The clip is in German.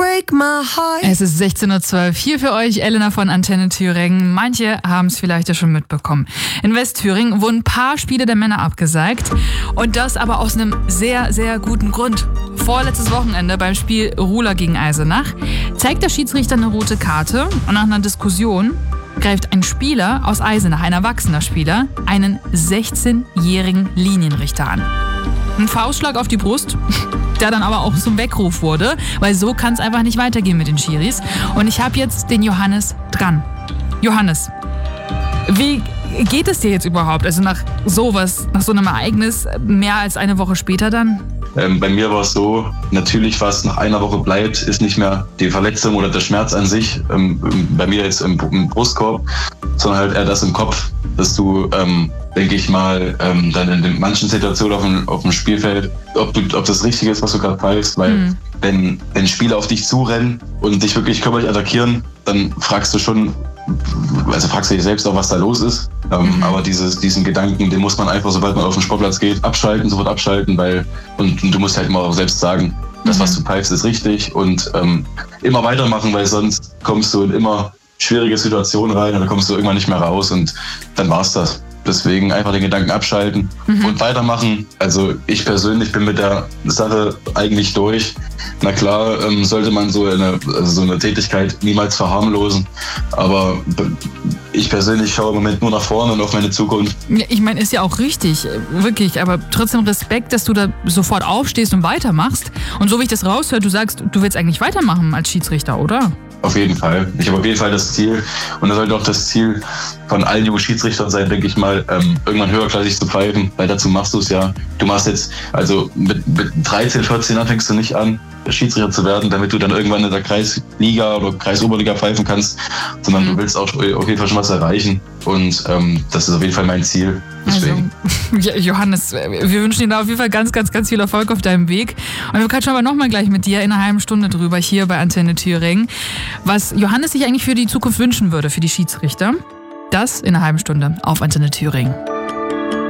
break my heart. Es ist 16:12 Uhr. Hier für euch Elena von Antenne Thüringen. Manche haben es vielleicht ja schon mitbekommen. In Westthüringen wurden ein paar Spiele der Männer abgesagt. Und das aber aus einem sehr, sehr guten Grund. Vorletztes Wochenende beim Spiel Ruhler gegen Eisenach zeigt der Schiedsrichter eine rote Karte. Und nach einer Diskussion greift ein Spieler aus Eisenach, ein erwachsener Spieler, einen 16-jährigen Linienrichter an. Ein Faustschlag auf die Brust, der dann aber auch zum Weckruf wurde, weil so kann es einfach nicht weitergehen mit den Schiris. Und ich habe jetzt den Johannes dran. Johannes, wie geht es dir jetzt überhaupt? Also nach sowas, nach so einem Ereignis, mehr als eine Woche später dann? Bei mir war es so, natürlich, was nach einer Woche bleibt, ist nicht mehr die Verletzung oder der Schmerz an sich, bei mir jetzt im Brustkorb, sondern halt eher das im Kopf, dass du, denke ich mal, dann in manchen Situationen auf dem Spielfeld, ob das richtig ist, was du gerade pfeifst, weil wenn Spieler auf dich zurennen und dich wirklich körperlich attackieren, dann fragst du dich selbst auch, was da los ist. Aber diesen Gedanken, den muss man einfach, sobald man auf den Sportplatz geht, sofort abschalten, und du musst halt immer auch selbst sagen, das, was du pfeifst, ist richtig und immer weitermachen, weil sonst kommst du in immer schwierige Situationen rein und dann kommst du irgendwann nicht mehr raus und dann war's das. Deswegen einfach den Gedanken abschalten und weitermachen. Also ich persönlich bin mit der Sache eigentlich durch. Na klar, sollte man so eine Tätigkeit niemals verharmlosen. Aber ich persönlich schaue im Moment nur nach vorne und auf meine Zukunft. Ja, ich meine, ist ja auch richtig, wirklich. Aber trotzdem Respekt, dass du da sofort aufstehst und weitermachst. Und so wie ich das raushöre, du sagst, du willst eigentlich weitermachen als Schiedsrichter, oder? Auf jeden Fall. Ich habe auf jeden Fall das Ziel, und das sollte auch das Ziel von allen jungen Schiedsrichtern sein, denke ich mal, irgendwann höherklassig zu pfeifen, weil dazu machst du es ja. Du machst jetzt, also mit 13, 14 Jahren fängst du nicht an, Schiedsrichter zu werden, damit du dann irgendwann in der Kreisliga oder Kreisoberliga pfeifen kannst, sondern du willst auch auf jeden Fall schon was erreichen. Und das ist auf jeden Fall mein Ziel. Deswegen. Also, Johannes, wir wünschen dir da auf jeden Fall ganz, ganz, ganz viel Erfolg auf deinem Weg. Und wir quatschen aber nochmal gleich mit dir in einer halben Stunde drüber, hier bei Antenne Thüringen, was Johannes sich eigentlich für die Zukunft wünschen würde, für die Schiedsrichter. Das in einer halben Stunde auf Antenne Thüringen.